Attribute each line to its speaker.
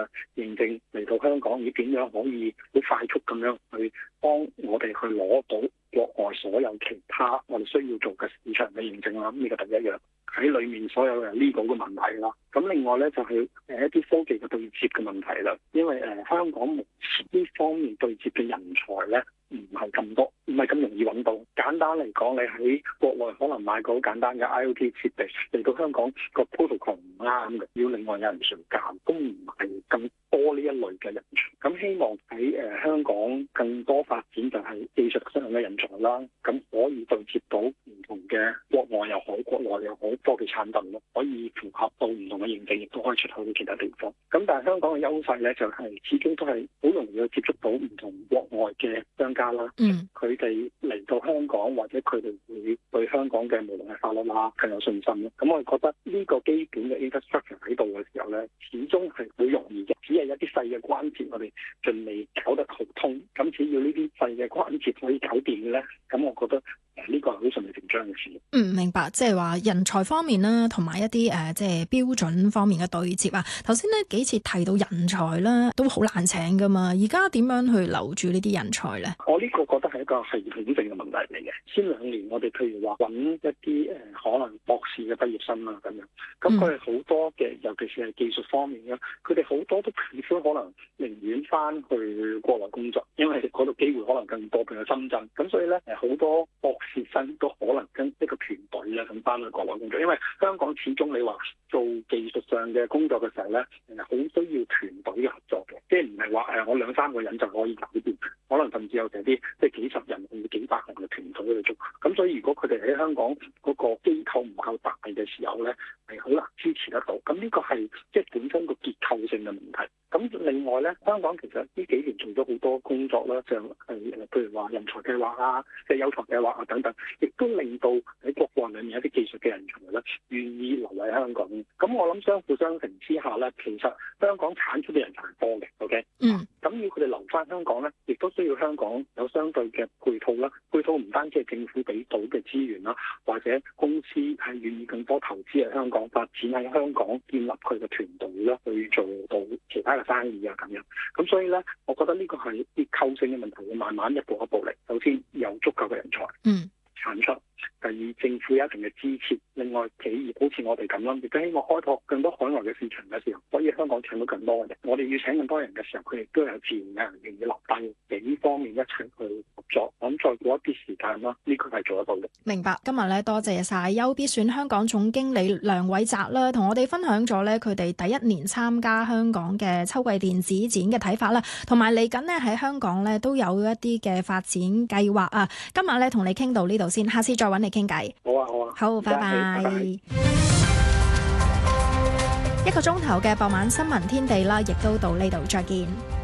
Speaker 1: 認證嚟到香港，而點樣可以好快速咁樣去幫我哋去攞到國外所有其他我哋需要做嘅市場嘅認證啦。咁呢個第一樣喺裏面所有嘅 legal 嘅問題啦。咁另外咧就係一啲科技嘅對接嘅問題啦。因為香港目前呢方面對接嘅人才咧唔係咁多，唔係咁容易揾到。簡單嚟講，你喺國內可能買個好簡單嘅 IoT 設備嚟到香港個 protocol 唔啱嘅，要另外有人上教，都唔係咁多呢一類嘅人才。咁希望喺香港更多發展就係技術上嘅人才啦，咁可以對接到唔同嘅國外又好、國內又好科技產品咯，可以符合到唔同嘅認證，亦都可以出口到其他地方。咁但係香港嘅優勢咧，就係始終都係好容易去接觸到唔同國外嘅商家啦。佢哋嚟到香港或者佢哋會對香港嘅無論係法律啦更有信心咯。咁我覺得呢個基本嘅 infrastructure 喺度嘅時候咧，始終係好容易嘅，只係一啲細嘅關節我哋盡未搞得好通。咁只要呢啲細嘅關節可以搞掂嘅咧，咁我覺得呢個係好順理成章嘅事。
Speaker 2: 明白，即係話人才方面啦，同埋一啲即係標準方面嘅對接啊。頭先呢幾次提到人才啦，都好難請噶嘛。而家點樣去留住呢啲人才咧？
Speaker 1: 我呢個覺得係一個系統性嘅問題嚟嘅。先2年我哋譬如話揾一啲可能博士嘅畢業生啦咁樣，咁佢哋好多嘅，尤其是係技術方面嘅，佢哋好多都 prefer 可能寧願翻去國內工作，因為嗰度機會可能更多，譬如深圳。咁所以咧好多博士生都可能跟一個團隊咧咁翻去國內工作，因為香港始終你話做技術上嘅工作嘅時候咧，好需要團隊嘅合作嘅，即係唔係話我2-3個人就可以搞掂，可能甚至有成啲即係幾十人甚至幾百人嘅團隊去做。咁所以如果佢哋喺香港嗰個機構唔夠大嘅時候咧，係好難支持得到。咁呢個係即係本身個結構性嘅問題。咁另外咧，香港其實呢幾年做咗好多工作啦，就係譬如話人才計劃啊、即係優才計劃啊等等，亦都令到喺國內裏面一啲技術嘅人才咧願意留喺香港。咁我諗相輔相成之下咧，其實香港產出嘅人才係多嘅。OK，咁要佢哋留翻香港咧，亦都需要香港有相對嘅配套啦。配套唔單止係政府俾到嘅資源啦，或者公司係願意更多投資喺香港發展，喺香港建立佢嘅團隊啦，去做到其他嘅生意啊咁樣。咁所以咧，我覺得呢個係結構性嘅問題，會慢慢一步一步嚟。首先有足夠嘅人才產出，第二政府有一定嘅支持，另外企業好似我哋咁啦，亦都希望開拓更多海外嘅市場嘅時候，可以香港請到更多嘅人。我哋要請更多人嘅時候，佢哋都有自然嘅人願意留低，幾方面一齊去合作。咁再過一啲時間啦，呢個係做得到嘅。
Speaker 2: 明白，今日咧多謝晒優必選香港總經理梁偉澤啦，同我哋分享咗咧佢哋第一年參加香港嘅秋季電子展嘅睇法啦，同埋嚟緊咧喺香港咧都有一啲嘅發展計劃啊。今日咧同你傾到呢度先，下次再揾你傾偈。
Speaker 1: 好啊，好啊。
Speaker 2: 好，拜拜。1個鐘頭嘅傍晚新聞天地啦，亦都到呢度再見。